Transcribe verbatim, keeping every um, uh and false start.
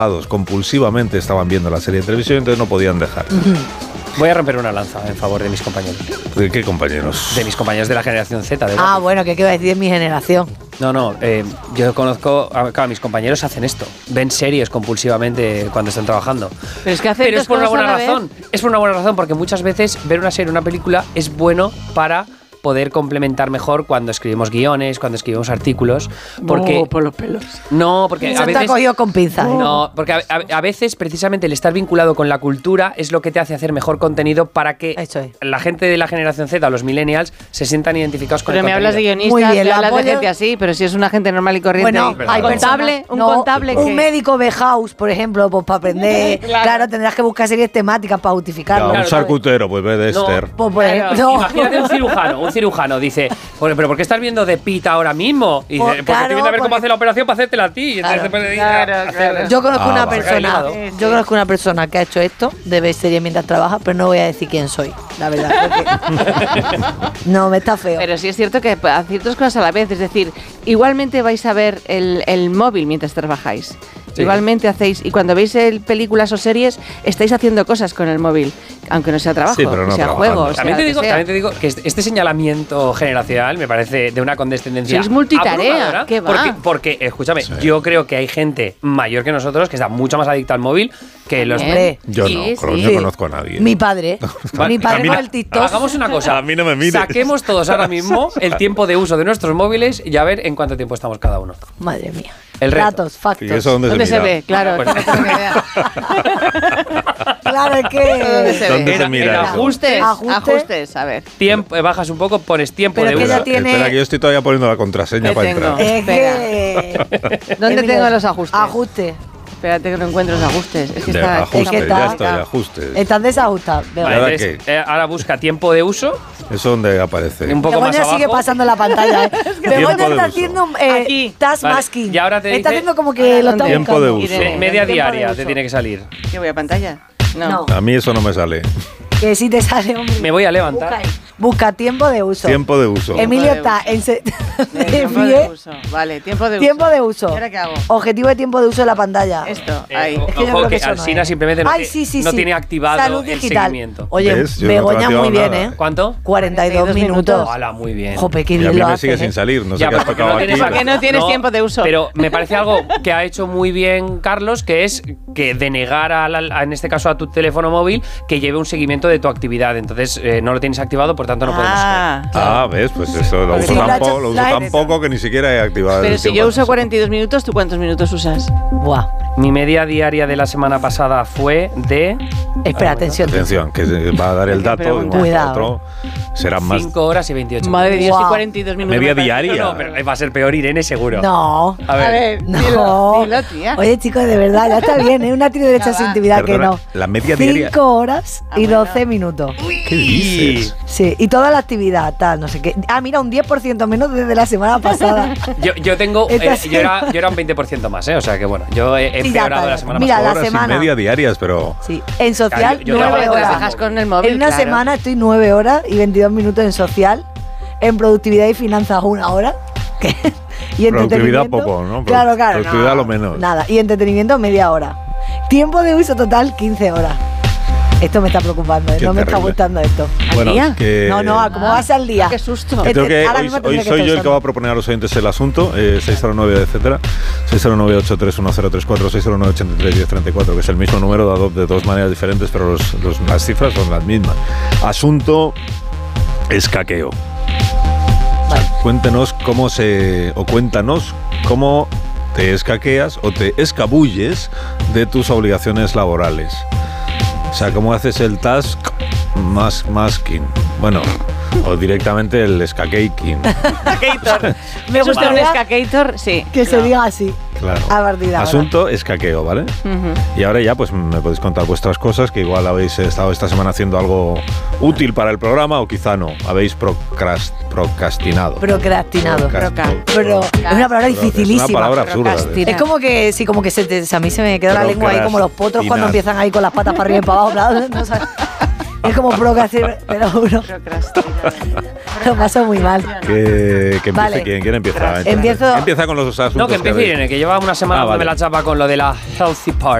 compulsivamente estaban viendo la serie de televisión, entonces no podían dejar. Uh-huh. Voy a romper una lanza en favor de mis compañeros. ¿De qué compañeros? De mis compañeros de la generación Z. De ah, bueno, ¿qué iba a decir de mi generación? No, no, eh, yo conozco, claro, mis compañeros hacen esto, ven series compulsivamente cuando están trabajando. Pero es que hacen Pero es por una buena razón, vez. es por una buena razón, porque muchas veces ver una serie, una película es bueno para poder complementar mejor cuando escribimos guiones, cuando escribimos artículos, porque no, por los pelos. No, porque Se a te veces ha cogido con pinzas. ¿eh? No, porque a, a, a veces precisamente el estar vinculado con la cultura es lo que te hace hacer mejor contenido para que Eso es. la gente de la generación Z, los millennials, se sientan identificados con pero el me contenido. hablas de guionistas, Muy bien, me hablas apoyo. de gente así, pero si es una gente normal y corriente. Bueno, y, hay contable, personas- un no, contable un que médico de house, por ejemplo, pues para aprender. claro. claro, tendrás que buscar series temáticas para justificarlo. Ya, Claro, un charcutero, pues ve de No. Esther. Pues, por Claro. ejemplo, Imagínate un cirujano, un cirujano dice, "Pero, pero ¿por qué estás viendo de Pita ahora mismo?" Y dice, Pues, porque claro, estoy viendo a ver cómo porque- hace la operación para hacértela a ti. Y entonces Claro, después le dice, claro, "Hacer- claro. yo conozco Ah, una vale. persona, Sí, sí. yo conozco una persona que ha hecho esto de ver series mientras trabaja, pero no voy a decir quién soy, la verdad. Porque no, me está feo. Pero sí es cierto que hacéis dos cosas a la vez, es decir, igualmente vais a ver el, el móvil mientras trabajáis. Sí. Igualmente hacéis, y cuando veis el, películas o series, estáis haciendo cosas con el móvil, aunque no sea trabajo, Sí, pero no sea trabajando. juegos. También sea te, lo digo, que sea. también te digo que este este señalamiento generacional me parece de una condescendencia. Sois multitarea, abrumadora, ¿qué va? Porque, porque, escúchame, Sí. yo creo que hay gente mayor que nosotros que está mucho más adicta al móvil que los. También. Yo Sí, no, sí. pero yo Sí. conozco a nadie. Mi padre, mi padre Camina- con el TikTok. Hagamos una cosa. A mí no me mires. Saquemos todos ahora mismo el tiempo de uso de nuestros móviles y a ver en cuánto tiempo estamos cada uno. Madre mía. El reto. Datos, factos. ¿Y eso dónde, ¿Dónde se mira? ve? Claro, Pues- no tengo ni idea. Claro, es ¿Dónde que. se ¿Dónde ve? se En- mira en eso? ajustes, Ajuste. Ajustes, a ver. tiempo, eh, bajas un poco, pones tiempo Pero de que uso. ya tiene- Espera, que yo estoy todavía poniendo la contraseña ¿Qué para tengo? entrar. Es que. ¿Dónde Emilio, tengo los ajustes? Ajuste. Espérate que no encuentro los ajustes. Es que De está, ajustes, que está- ya estoy, ajustes. Están desajustados. Veo. Vale. Vale, ¿Ahora entonces, eh, ahora busca tiempo de uso, ¿Eso dónde aparece? un poco más Begoña abajo. sigue pasando la pantalla. ¿eh? Begoña Tiempo de está uso. haciendo eh, Aquí. task Vale, masking. y ahora te está dice- haciendo como que lo está Tiempo buscando. de uso. Irene, Me- media Tiempo diaria de te uso. tiene que salir. ¿Qué voy a pantalla? No. No. A mí eso no me sale. Que sí te sale, hombre. Me voy a Busca, levantar. ahí. Busca tiempo de uso. Tiempo de uso. Emilio Tiempo de está en se- Eh, de tiempo de pie. uso. Vale, tiempo de uso. Tiempo de uso. ¿Y ahora qué hago? Objetivo de tiempo de uso de la pantalla. Esto, Eh, ahí. o- Es que yo ojo creo que que eso no Alsina es. simplemente no, Ay, te- sí, sí, no sí. tiene activado Salud el digital. seguimiento. Oye, ¿Ves? Yo no te Begoña activo muy bien, nada. ¿eh? ¿Cuánto? cuarenta y dos cuarenta y dos minutos. minutos. Hola, muy bien. Jope, qué Y a bien mí lo me hace, sigue ¿eh? sin salir, no sé Ya, qué has porque tocado no aquí. tienes- ¿Por qué no tienes tiempo de uso? Pero me parece algo que ha hecho muy bien Carlos, que es que denegar, a la- a- en este caso, a tu teléfono móvil que lleve un seguimiento de tu actividad. Entonces, eh, no lo tienes activado, por tanto, no podemos saber. Ah, Ah, ves, pues eso lo Sí, uso lo ha tan, hecho- po- lo uso lo ha tan hecho. poco que ni siquiera he activado pero el si tiempo yo de uso uso. cuarenta y dos minutos, ¿tú cuántos minutos usas? Buah. Mi media diaria de la semana pasada fue de Espera, atención. Atención, que se va a dar el dato de un pregunta. momento a Cuidado, otro. Serán más. cinco horas y veintiocho Madre de minutos. Dios, y Wow. cuarenta y dos minutos. Media me parece- diaria. No, pero va a ser peor Irene, seguro. No. A ver, A ver, No. dilo, dilo, tía. Oye, chicos, de verdad, ya está bien, ¿eh? Una tiene derecho a su Ya va. intimidad que Perdona, no. la media diaria. Cinco horas Ah, y bueno. doce minutos. ¿Qué dices? Sí, y toda la actividad, tal, no sé qué. Ah, mira, un diez por ciento menos desde la semana pasada. yo, yo tengo. Esta eh, sí. yo, era, yo era un veinte por ciento más, ¿eh? O sea que bueno, yo he he Sí, ya empeorado está, la ya semana Mira, pasada. la Horas y semana. media diarias, pero. Sí, en social, Claro, yo- yo nueve trabajo Te desde horas. dejas con el móvil, En una claro. semana estoy nueve horas y veintidós minutos en social. En productividad y finanzas, una hora. ¿Qué? Y Productividad entretenimiento. poco, ¿no? Claro, claro. Productividad no, lo menos. Nada. Y entretenimiento, media hora. Tiempo de uso total, quince horas. Esto me está preocupando, ¿eh? Qué No me está terrible. gustando esto. Bueno, día? que. No, no, ¿cómo Ah, vas al día? Qué susto. Que tengo que- Ahora hoy mismo hoy tendría que soy yo estar el que va a usando. proponer a los oyentes el asunto, eh, seis cero nueve, etcétera, seis cero nueve ocho tres uno cero tres cuatro, seis cero nueve ochenta y tres diez treinta y cuatro, que es el mismo número dado de dos maneras diferentes, pero los- los- las cifras son las mismas. Asunto escaqueo. O sea, cuéntenos cómo se, o cuéntanos cómo te escaqueas o te escabulles de tus obligaciones laborales. O sea, cómo haces el task mas, masking. Bueno, o directamente el escaqueaking. Me ¿Es usted un gustaría escaqueator? Sí. que se diga así. Claro. A partir de ahora. Asunto escaqueo, ¿vale? Ujú. Y ahora ya pues me podéis contar vuestras cosas, que igual habéis estado esta semana haciendo algo útil para el programa o quizá no. Habéis procrast, procrastinado. Procrastinado. Procrast- Proca. Pero es una palabra Es dificilísima. una palabra absurda. Procrastina. Es como que, sí, como que se te- a mí se me queda la lengua ahí como los potros cuando Procrastinar. empiezan ahí con las patas para arriba y para abajo. bla, bla, no sabes. Es como procrastinar, te lo juro. Lo paso muy mal. Que, que empiece Vale. quién, quién empieza. Entonces? Empiezo- Empieza con los asuntos. No, que empiece habéis- Irene, que lleva una semana Ah, dándome vale. la chapa con lo de la Healthy Party.